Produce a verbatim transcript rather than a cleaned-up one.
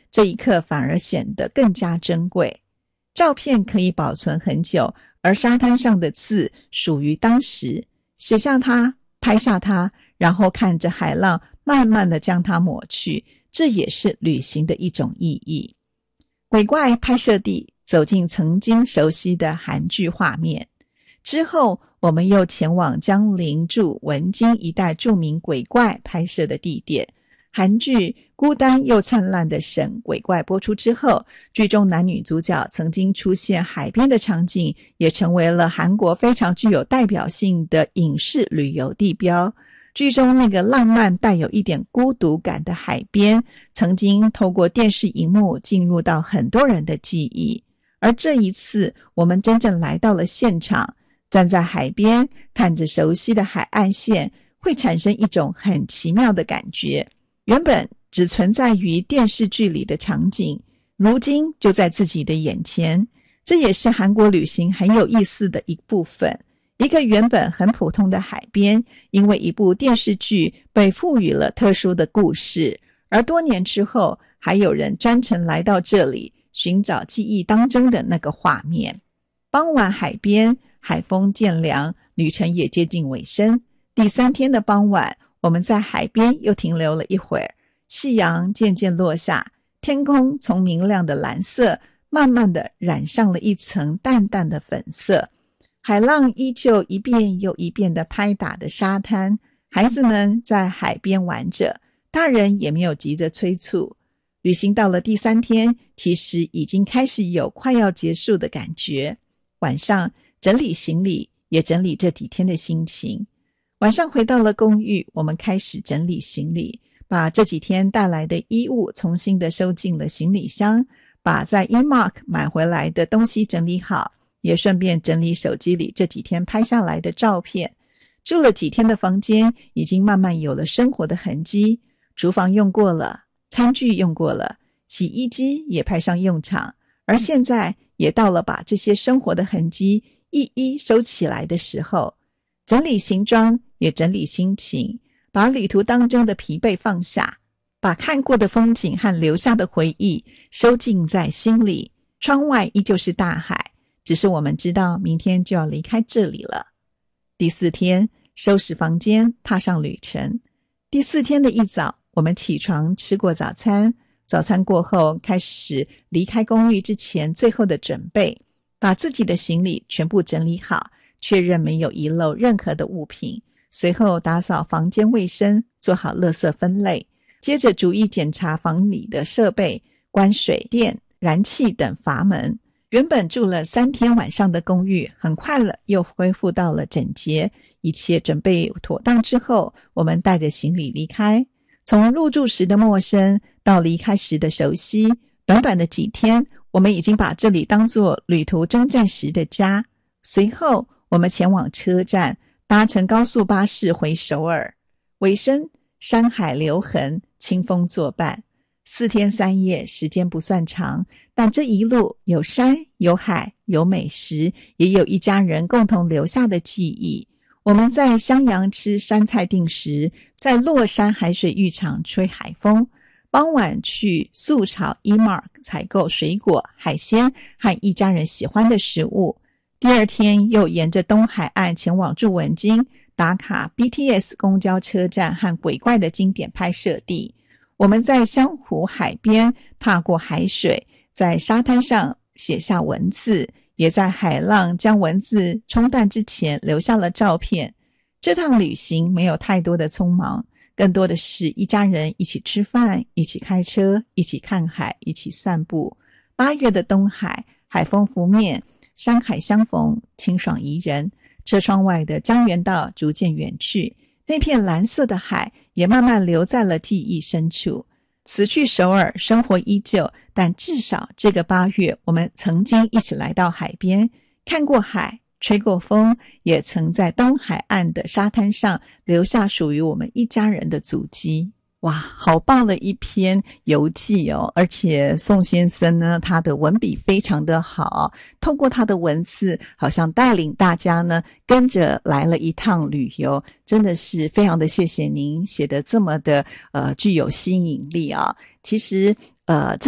这一刻反而显得更加珍贵。照片可以保存很久，而沙滩上的字属于当时，写下它，拍下它，然后看着海浪慢慢地将它抹去，这也是旅行的一种意义。鬼怪拍摄地，走进曾经熟悉的韩剧画面。之后我们又前往江陵驻文京一带著名鬼怪拍摄的地点。韩剧孤单又灿烂的神鬼怪播出之后，剧中男女主角曾经出现海边的场景，也成为了韩国非常具有代表性的影视旅游地标。剧中那个浪漫带有一点孤独感的海边，曾经透过电视荧幕进入到很多人的记忆。而这一次我们真正来到了现场，站在海边看着熟悉的海岸线，会产生一种很奇妙的感觉。原本只存在于电视剧里的场景，如今就在自己的眼前。这也是韩国旅行很有意思的一部分。一个原本很普通的海边，因为一部电视剧被赋予了特殊的故事，而多年之后还有人专程来到这里寻找记忆当中的那个画面。傍晚海边，海风渐凉，旅程也接近尾声。第三天的傍晚，我们在海边又停留了一会儿，夕阳渐渐落下，天空从明亮的蓝色慢慢的染上了一层淡淡的粉色。海浪依旧一遍又一遍地拍打的沙滩，孩子们在海边玩着，大人也没有急着催促。旅行到了第三天，其实已经开始有快要结束的感觉。晚上整理行李，也整理这几天的心情。晚上回到了公寓，我们开始整理行李，把这几天带来的衣物重新的收进了行李箱，把在 E-Mark 买回来的东西整理好，也顺便整理手机里这几天拍下来的照片。住了几天的房间，已经慢慢有了生活的痕迹。厨房用过了，餐具用过了，洗衣机也派上用场，而现在也到了把这些生活的痕迹一一收起来的时候。整理行装，也整理心情，把旅途当中的疲惫放下，把看过的风景和留下的回忆收进在心里。窗外依旧是大海，只是我们知道明天就要离开这里了。第四天，收拾房间，踏上旅程。第四天的一早，我们起床吃过早餐，早餐过后开始离开公寓之前最后的准备，把自己的行李全部整理好，确认没有遗漏任何的物品，随后打扫房间卫生，做好垃圾分类，接着逐一检查房里的设备，关水电、燃气等阀门。原本住了三天晚上的公寓，很快了又恢复到了整洁。一切准备妥当之后，我们带着行李离开。从入住时的陌生到离开时的熟悉，短短的几天，我们已经把这里当作旅途终站时的家。随后我们前往车站，搭乘高速巴士回首尔。尾声，山海留痕，清风作伴。四天三夜，时间不算长，但这一路有山有海有美食，也有一家人共同留下的记忆。我们在襄阳吃山菜定食，在洛山海水浴场吹海风，傍晚去素炒 E-Mark 采购水果、海鲜和一家人喜欢的食物。第二天又沿着东海岸前往驻文京，打卡 B T S 公交车站和鬼怪的经典拍摄地。我们在湘湖海边踏过海水，在沙滩上写下文字，也在海浪将文字冲淡之前留下了照片。这趟旅行没有太多的匆忙，更多的是一家人一起吃饭，一起开车，一起看海，一起散步。八月的东海，海风拂面，山海相逢，清爽宜人。车窗外的江原道逐渐远去，那片蓝色的海也慢慢留在了记忆深处。辞去首尔，生活依旧，但至少这个八月，我们曾经一起来到海边，看过海，吹过风，也曾在东海岸的沙滩上留下属于我们一家人的足迹。哇，好棒的一篇游记哦！而且宋先生呢，他的文笔非常的好，透过他的文字，好像带领大家呢跟着来了一趟旅游，真的是非常的谢谢您写的这么的呃具有吸引力啊！其实呃。